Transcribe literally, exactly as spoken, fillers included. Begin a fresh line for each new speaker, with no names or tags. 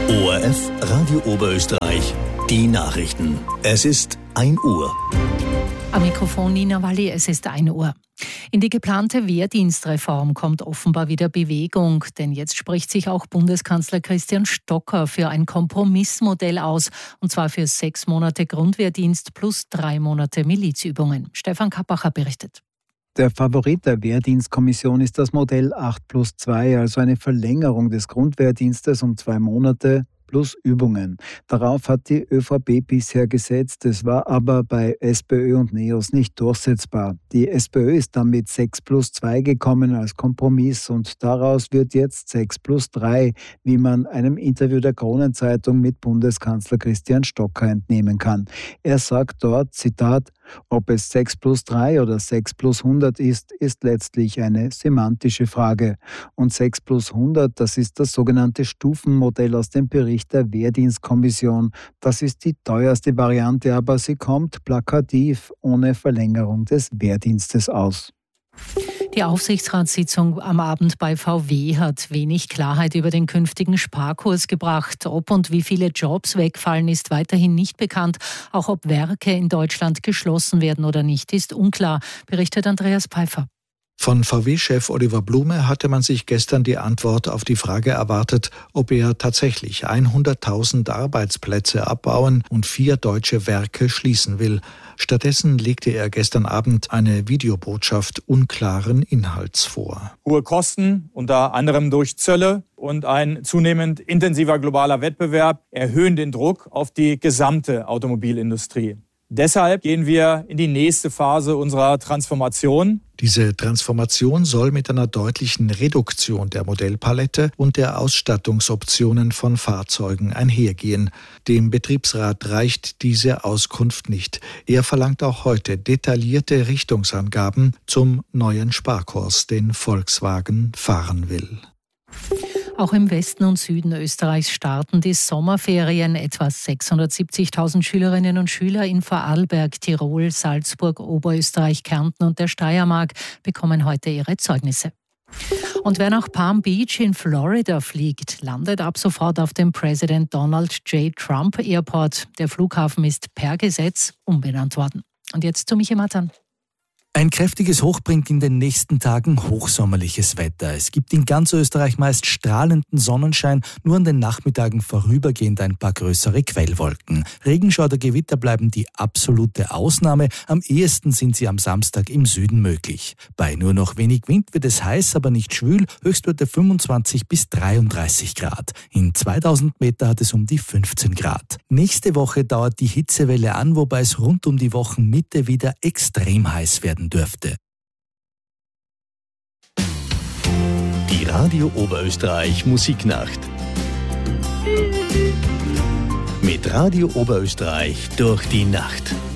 O R F Radio Oberösterreich, die Nachrichten. Es ist ein Uhr.
Am Mikrofon Nina Walli, es ist ein Uhr. In die geplante Wehrdienstreform kommt offenbar wieder Bewegung, denn jetzt spricht sich auch Bundeskanzler Christian Stocker für ein Kompromissmodell aus, und zwar für sechs Monate Grundwehrdienst plus drei Monate Milizübungen. Stefan Kappacher berichtet.
Der Favorit der Wehrdienstkommission ist das Modell acht plus zwei, also eine Verlängerung des Grundwehrdienstes um zwei Monate plus Übungen. Darauf hat die ÖVP bisher gesetzt. Es war aber bei SPÖ und NEOS nicht durchsetzbar. Die SPÖ ist dann mit sechs plus zwei gekommen als Kompromiss und daraus wird jetzt sechs plus drei, wie man einem Interview der Kronenzeitung mit Bundeskanzler Christian Stocker entnehmen kann. Er sagt dort, Zitat, ob es sechs plus drei oder sechs plus hundert ist, ist letztlich eine semantische Frage. Und sechs plus hundert, das ist das sogenannte Stufenmodell aus dem Bericht der Wehrdienstkommission. Das ist die teuerste Variante, aber sie kommt plakativ ohne Verlängerung des Wehrdienstes aus.
Die Aufsichtsratssitzung am Abend bei V W hat wenig Klarheit über den künftigen Sparkurs gebracht. Ob und wie viele Jobs wegfallen, ist weiterhin nicht bekannt. Auch ob Werke in Deutschland geschlossen werden oder nicht, ist unklar, berichtet Andreas Pfeiffer.
Von V W-Chef Oliver Blume hatte man sich gestern die Antwort auf die Frage erwartet, ob er tatsächlich hunderttausend Arbeitsplätze abbauen und vier deutsche Werke schließen will. Stattdessen legte er gestern Abend eine Videobotschaft unklaren Inhalts vor.
Hohe Kosten, unter anderem durch Zölle, und ein zunehmend intensiver globaler Wettbewerb erhöhen den Druck auf die gesamte Automobilindustrie. Deshalb gehen wir in die nächste Phase unserer Transformation.
Diese Transformation soll mit einer deutlichen Reduktion der Modellpalette und der Ausstattungsoptionen von Fahrzeugen einhergehen. Dem Betriebsrat reicht diese Auskunft nicht. Er verlangt auch heute detaillierte Richtungsangaben zum neuen Sparkurs, den Volkswagen fahren will.
Auch im Westen und Süden Österreichs starten die Sommerferien. Etwa sechshundertsiebzigtausend Schülerinnen und Schüler in Vorarlberg, Tirol, Salzburg, Oberösterreich, Kärnten und der Steiermark bekommen heute ihre Zeugnisse. Und wer nach Palm Beach in Florida fliegt, landet ab sofort auf dem President Donald J. Trump Airport. Der Flughafen ist per Gesetz umbenannt worden. Und jetzt zu Michi Matan.
Ein kräftiges Hoch bringt in den nächsten Tagen hochsommerliches Wetter. Es gibt in ganz Österreich meist strahlenden Sonnenschein, nur an den Nachmittagen vorübergehend ein paar größere Quellwolken. Regenschauer oder Gewitter bleiben die absolute Ausnahme. Am ehesten sind sie am Samstag im Süden möglich. Bei nur noch wenig Wind wird es heiß, aber nicht schwül, Höchstwerte fünfundzwanzig bis dreiunddreißig Grad. In zweitausend Meter hat es um die fünfzehn Grad. Nächste Woche dauert die Hitzewelle an, wobei es rund um die Wochenmitte wieder extrem heiß werden dürfte.
Die Radio Oberösterreich Musiknacht. Mit Radio Oberösterreich durch die Nacht.